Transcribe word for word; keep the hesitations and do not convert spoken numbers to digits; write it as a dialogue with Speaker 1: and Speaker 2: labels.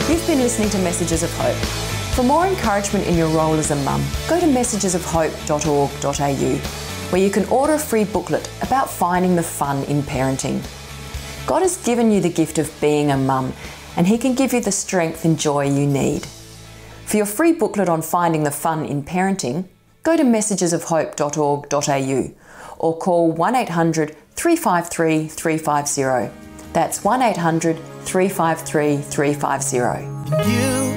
Speaker 1: You've been listening to Messages of Hope. For more encouragement in your role as a mum, go to messages of hope dot org dot a u, where you can order a free booklet about finding the fun in parenting. God has given you the gift of being a mum, and He can give you the strength and joy you need. For your free booklet on finding the fun in parenting, go to messages of hope dot org dot a u or call one eight hundred three five three three five zero. That's one eight hundred three five three three five zero.
Speaker 2: You